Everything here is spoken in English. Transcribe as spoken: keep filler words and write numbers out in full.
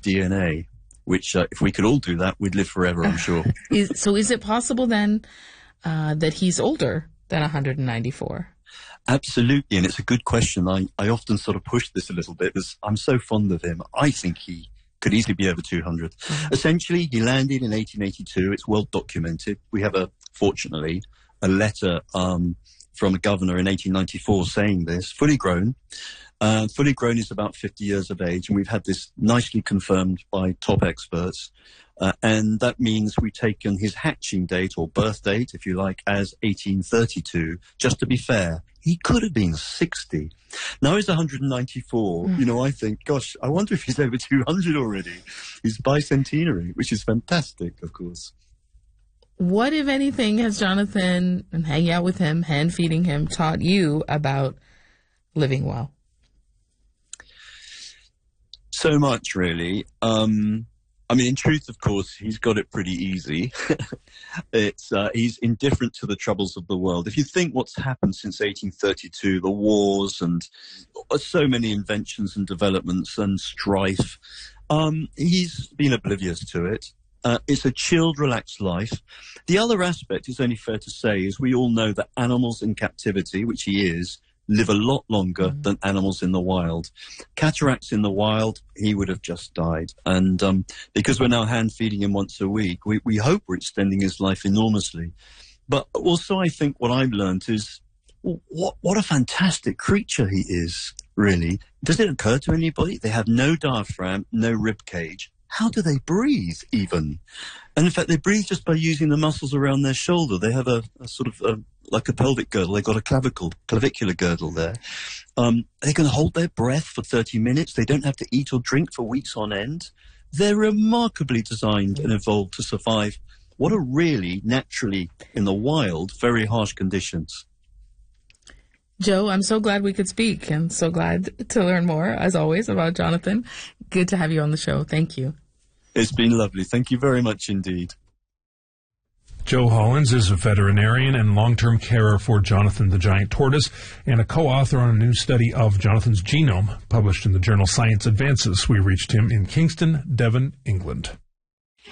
D N A, which uh, if we could all do that, we'd live forever, I'm sure. is, so is it possible then uh, that he's older than one hundred ninety-four? Absolutely, and it's a good question. I, I often sort of push this a little bit because I'm so fond of him. I think he could easily be over two hundred. Mm-hmm. Essentially, he landed in eighteen eighty-two. It's well documented. We have, a fortunately, a letter um, from a governor in eighteen ninety-four saying this, fully grown. Uh, fully grown is about fifty years of age, and we've had this nicely confirmed by top experts. Uh, and that means we've taken his hatching date, or birth date, if you like, as eighteen thirty-two. Just to be fair, he could have been sixty. Now he's one hundred ninety-four. Mm. You know, I think, gosh, I wonder if he's over two hundred already. He's bicentenary, which is fantastic, of course. What, if anything, has Jonathan, and hanging out with him, hand-feeding him, taught you about living well? So much, really. Um... I mean, in truth, of course, he's got it pretty easy. it's uh, he's indifferent to the troubles of the world. If you think what's happened since eighteen thirty-two, the wars and so many inventions and developments and strife, um, he's been oblivious to it. Uh, it's a chilled, relaxed life. The other aspect, it's only fair to say, is we all know that animals in captivity, which he is, live a lot longer mm. than animals in the wild. Cataracts in the wild, he would have just died. And um, because we're now hand-feeding him once a week, we, we hope we're extending his life enormously. But also I think what I've learned is what, what a fantastic creature he is, really. Does it occur to anybody? They have no diaphragm, no rib cage. How do they breathe, even? And in fact, they breathe just by using the muscles around their shoulder. They have a, a sort of, a, like a pelvic girdle. They've got a clavicle, clavicular girdle there. Um, they can hold their breath for thirty minutes. They don't have to eat or drink for weeks on end. They're remarkably designed and evolved to survive what are really, naturally, in the wild, very harsh conditions. Joe, I'm so glad we could speak and so glad to learn more, as always, about Jonathan. Good to have you on the show. Thank you. It's been lovely. Thank you very much indeed. Joe Hollins is a veterinarian and long-term carer for Jonathan the Giant Tortoise and a co-author on a new study of Jonathan's genome published in the journal Science Advances. We reached him in Kingston, Devon, England.